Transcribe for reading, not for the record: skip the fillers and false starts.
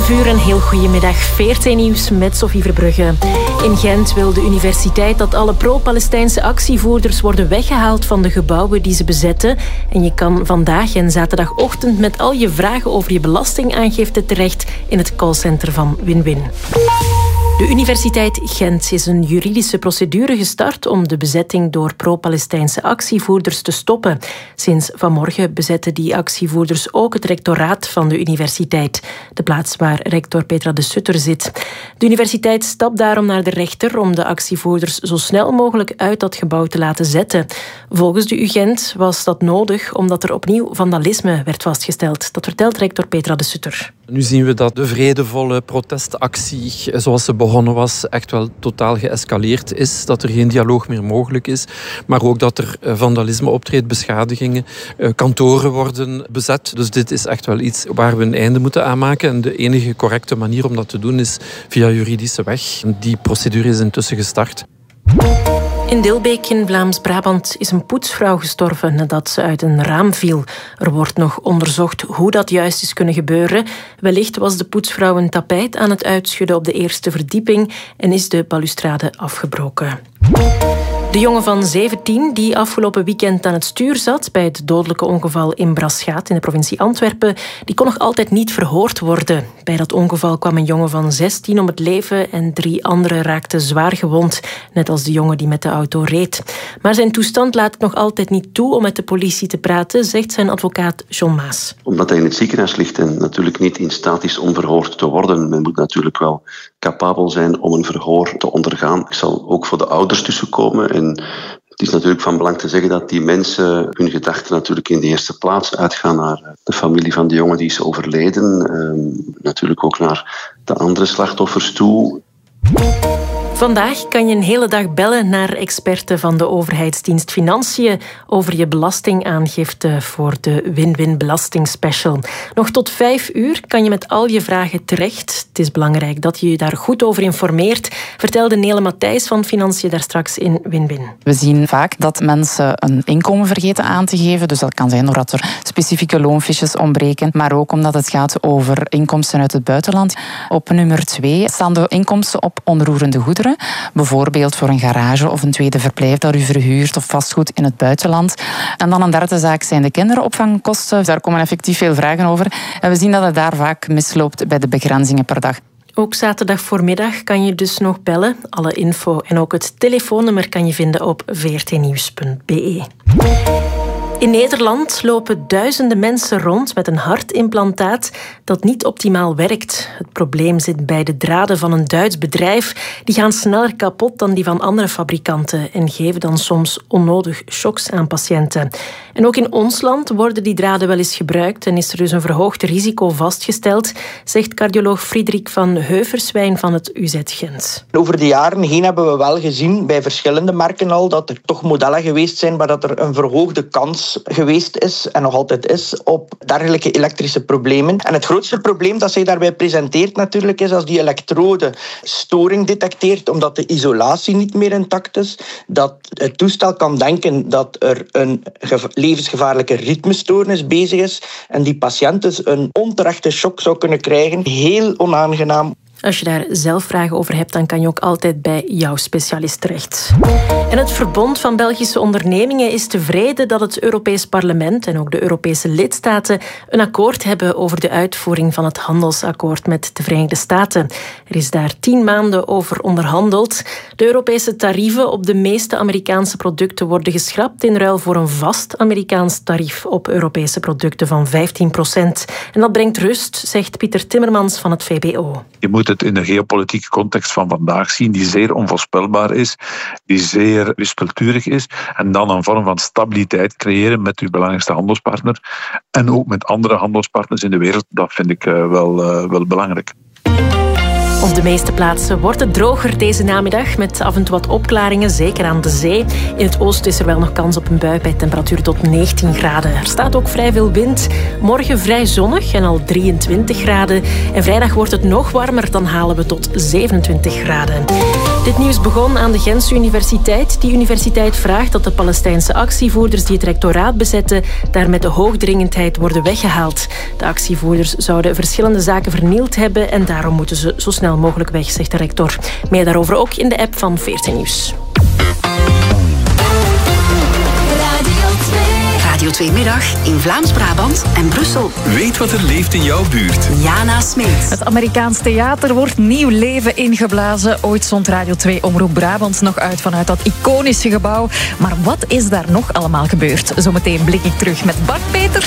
11:00, een heel goedemiddag. VRT Nieuws met Sophie Verbrugge. In Gent wil de universiteit dat alle pro-Palestijnse actievoerders worden weggehaald van de gebouwen die ze bezetten. En je kan vandaag en zaterdagochtend met al je vragen over je belastingaangifte terecht in het callcenter van Win-Win. De Universiteit Gent is een juridische procedure gestart om de bezetting door pro-Palestijnse actievoerders te stoppen. Sinds vanmorgen bezetten die actievoerders ook het rectoraat van de universiteit, de plaats waar rector Petra de Sutter zit. De universiteit stapt daarom naar de rechter om de actievoerders zo snel mogelijk uit dat gebouw te laten zetten. Volgens de UGent was dat nodig omdat er opnieuw vandalisme werd vastgesteld. Dat vertelt rector Petra de Sutter. Nu zien we dat de vredevolle protestactie, zoals ze begonnen was, echt wel totaal geëscaleerd is. Dat er geen dialoog meer mogelijk is. Maar ook dat er vandalisme optreedt, beschadigingen. Kantoren worden bezet. Dus dit is echt wel iets waar we een einde moeten aan maken. En de enige correcte manier om dat te doen is via juridische weg. Die procedure is intussen gestart. In Dilbeek in Vlaams-Brabant is een poetsvrouw gestorven nadat ze uit een raam viel. Er wordt nog onderzocht hoe dat juist is kunnen gebeuren. Wellicht was de poetsvrouw een tapijt aan het uitschudden op de eerste verdieping en is de balustrade afgebroken. De jongen van 17 die afgelopen weekend aan het stuur zat bij het dodelijke ongeval in Braschaat in de provincie Antwerpen, die kon nog altijd niet verhoord worden. Bij dat ongeval kwam een jongen van 16 om het leven en 3 anderen raakten zwaar gewond, net als de jongen die met de auto reed. Maar zijn toestand laat het nog altijd niet toe om met de politie te praten, zegt zijn advocaat John Maas. Omdat hij in het ziekenhuis ligt en natuurlijk niet in staat is om verhoord te worden. Men moet natuurlijk wel capabel zijn om een verhoor te ondergaan. Ik zal ook voor de ouders tussenkomen. En het is natuurlijk van belang te zeggen dat die mensen hun gedachten natuurlijk in de eerste plaats uitgaan naar de familie van de jongen die is overleden. Natuurlijk ook naar de andere slachtoffers toe. Vandaag kan je een hele dag bellen naar experten van de overheidsdienst Financiën over je belastingaangifte voor de Win-Win Belastingspecial. Nog tot 5:00 kan je met al je vragen terecht. Het is belangrijk dat je je daar goed over informeert, vertelde Nele Matthijs van Financiën daar straks in Win-Win. We zien vaak dat mensen een inkomen vergeten aan te geven. Dus dat kan zijn doordat er specifieke loonfiches ontbreken, maar ook omdat het gaat over inkomsten uit het buitenland. Op nummer 2 staan de inkomsten op onroerende goederen. Bijvoorbeeld voor een garage of een tweede verblijf dat u verhuurt of vastgoed in het buitenland. En dan een derde zaak zijn de kinderopvangkosten. Daar komen effectief veel vragen over. En we zien dat het daar vaak misloopt bij de begrenzingen per dag. Ook zaterdag voormiddag kan je dus nog bellen. Alle info en ook het telefoonnummer kan je vinden op vrtnieuws.be. In Nederland lopen duizenden mensen rond met een hartimplantaat dat niet optimaal werkt. Het probleem zit bij de draden van een Duits bedrijf. Die gaan sneller kapot dan die van andere fabrikanten en geven dan soms onnodig shocks aan patiënten. En ook in ons land worden die draden wel eens gebruikt en is er dus een verhoogd risico vastgesteld, zegt cardioloog Friedrich van Heuverswijn van het UZ Gent. Over de jaren heen hebben we wel gezien bij verschillende merken al dat er toch modellen geweest zijn waar dat er een verhoogde kans geweest is en nog altijd is op dergelijke elektrische problemen. En het grootste probleem dat zij daarbij presenteert natuurlijk is als die elektrode storing detecteert omdat de isolatie niet meer intact is, dat het toestel kan denken dat er een levensgevaarlijke ritmestoornis bezig is en die patiënt dus een onterechte shock zou kunnen krijgen. Heel onaangenaam. Als je daar zelf vragen over hebt, dan kan je ook altijd bij jouw specialist terecht. En het Verbond van Belgische Ondernemingen is tevreden dat het Europees Parlement en ook de Europese lidstaten een akkoord hebben over de uitvoering van het handelsakkoord met de Verenigde Staten. Er is daar 10 maanden over onderhandeld. De Europese tarieven op de meeste Amerikaanse producten worden geschrapt in ruil voor een vast Amerikaans tarief op Europese producten van 15%. En dat brengt rust, zegt Pieter Timmermans van het VBO. Je moet het in de geopolitieke context van vandaag zien, die zeer onvoorspelbaar is, die zeer wispelturig is, en dan een vorm van stabiliteit creëren met uw belangrijkste handelspartner en ook met andere handelspartners in de wereld. Dat vind ik wel belangrijk. Op de meeste plaatsen wordt het droger deze namiddag met af en toe wat opklaringen, zeker aan de zee. In het oosten is er wel nog kans op een bui bij temperatuur tot 19 graden. Er staat ook vrij veel wind. Morgen vrij zonnig en al 23 graden. En vrijdag wordt het nog warmer, dan halen we tot 27 graden. Dit nieuws begon aan de Gentse Universiteit. Die universiteit vraagt dat de Palestijnse actievoerders die het rectoraat bezetten daar met de hoogdringendheid worden weggehaald. De actievoerders zouden verschillende zaken vernield hebben en daarom moeten ze zo snel mogelijk weg, zegt de rector. Meer daarover ook in de app van 14 Nieuws. Radio 2 Middag in Vlaams-Brabant en Brussel. Weet wat er leeft in jouw buurt. Jana Smeet. Het Amerikaans theater wordt nieuw leven ingeblazen. Ooit stond Radio 2 Omroep Brabant nog uit vanuit dat iconische gebouw. Maar wat is daar nog allemaal gebeurd? Zometeen blik ik terug met Bart Peters.